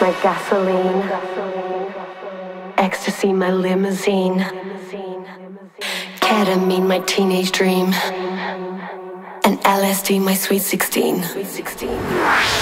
my gasoline. Ecstasy, my limousine. Ketamine, my teenage dream. And LSD, my sweet 16.